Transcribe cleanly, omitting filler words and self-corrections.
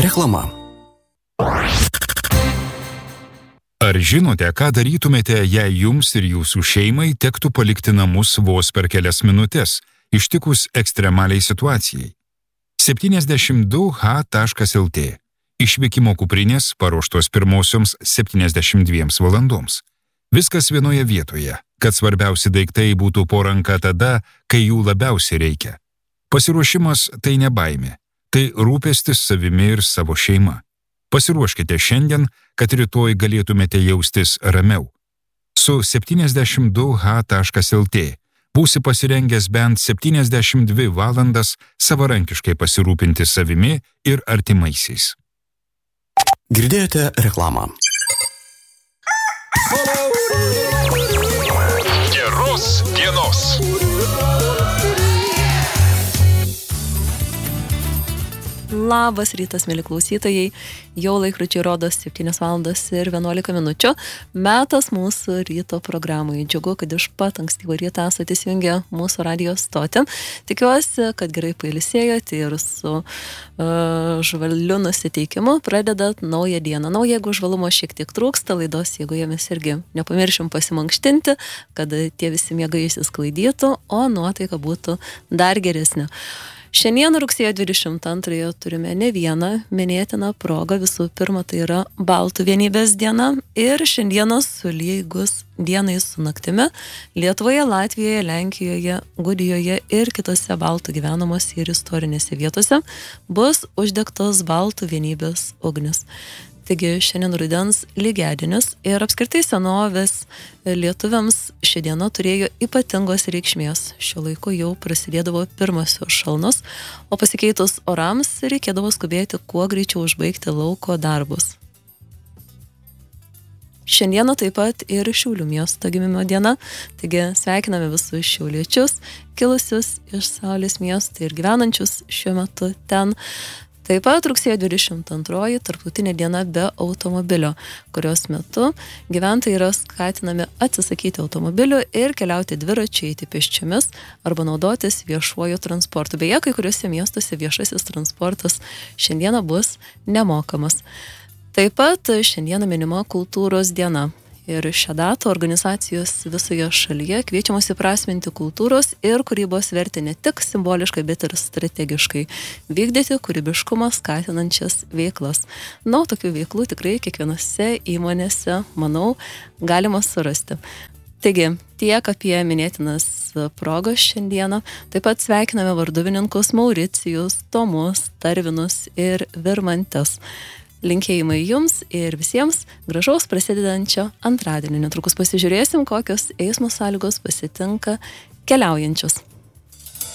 Reklama. Ar žinote, ką darytumėte, jei jums ir jūsų šeimai tektų palikti namus vos per kelias minutės, ištikus ekstremaliai situacijai? 72h.lt. Išvykimo kuprinės paruoštos pirmosioms 72 valandoms. Viskas vienoje vietoje, kad svarbiausi daiktai būtų po ranka tada, kai jų labiausiai reikia. Pasiruošimas tai ne baimė, tai rūpestis savimi ir savo šeima. Pasiruoškite šiandien, kad rytoj galėtumėte jaustis ramiau. Su 72h.lt būsi pasirengęs bent 72 valandas savarankiškai pasirūpinti savimi ir artimaisiais. Girdėjote reklamą. Geros dienos. Labas rytas, mėly klausytojai. Jau laikrodžiai rodo 7:11 Metas mūsų ryto programai. Džiugu, kad iš pat ankstyvo ryto esate įsijungę mūsų radijo stotį. Tikiuosi, kad gerai pailsėjote ir su žvaliu nusiteikimu pradedat naują dieną. Jeigu žvalumo šiek tiek trūksta laidos, jeigu jomis irgi nepamiršim pasimankštinti, kad tie visi miegai išsisklaidytų, o nuotaika būtų dar geresnė. Šiandien rugsėjo 22 turime ne vieną minėtiną progą. Visų pirma, tai yra Baltų vienybės diena ir šiandienos sulygus dienai su naktimi Lietuvoje, Latvijoje, Lenkijoje, Gudijoje ir kitose Baltų gyvenamose ir istorinėse vietose bus uždegtos Baltų vienybės ugnis. Taigi šiandien rudens lygiadienis ir apskritai senovės lietuviams ši diena turėjo ypatingos reikšmės. Šiuo laiku jau prasidėdavo pirmosios šalnos, o pasikeitus orams reikėdavo skubėti kuo greičiau užbaigti lauko darbus. Šiandieną taip pat ir Šiaulių miesto gimimo diena, taigi sveikiname visus šiauliečius, kilusius iš Saulės miesto ir gyvenančius šiuo metu ten. Taip pat rugsėjo 22 tarptautinė diena be automobilio, kurios metu gyventojai yra skatinami atsisakyti automobilių ir keliauti dviračiu, eiti pėsčiomis arba naudotis viešuoju transportu. Beje, kai kuriuose miestuose viešasis transportas šiandieną bus nemokamas. Taip pat šiandieną minima kultūros diena. Ir šią datą organizacijos visoje šalyje kviečiamos įprasminti kultūros ir kūrybos vertę ne tik simboliškai, bet ir strategiškai, vykdyti kūrybiškumą skatinančias veiklas. Tokių veiklų tikrai kiekvienose įmonėse, manau, galima surasti. Taigi, tiek apie minėtinas progas šiandieną. Taip pat sveikiname varduvininkus Mauricijus, Tomus, Tarvinus ir Virmantes. Linkėjimai jums ir visiems gražaus prasidedančio antradienio. Netrukus pasižiūrėsim, kokios eismo sąlygos pasitinka keliaujančius.